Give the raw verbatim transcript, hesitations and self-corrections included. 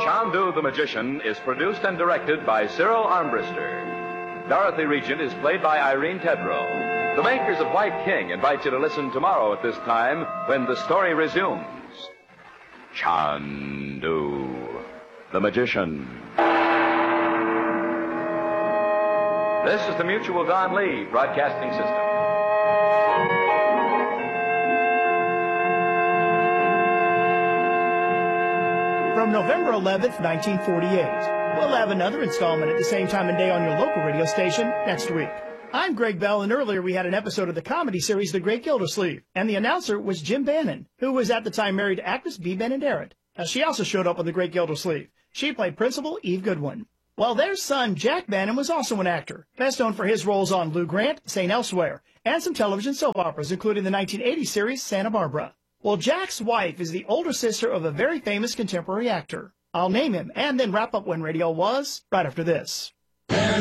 Chandu the Magician is produced and directed by Cyril Armbruster. Dorothy Regent is played by Irene Tedrow. The makers of White King invite you to listen tomorrow at this time when the story resumes. Chandu the Magician. This is the Mutual Don Lee Broadcasting System. From November eleventh, nineteen forty-eight. We'll have another installment at the same time and day on your local radio station next week. I'm Greg Bell, and earlier we had an episode of the comedy series The Great Gildersleeve, and the announcer was Jim Bannon, who was at the time married to actress Bea Benaderet. Now, she also showed up on The Great Gildersleeve. She played Principal Eve Goodwin. Well, their son, Jack Bannon, was also an actor, best known for his roles on Lou Grant, Saint Elsewhere, and some television soap operas, including the nineteen eighty series Santa Barbara. Well, Jack's wife is the older sister of a very famous contemporary actor. I'll name him and then wrap up when radio was right after this.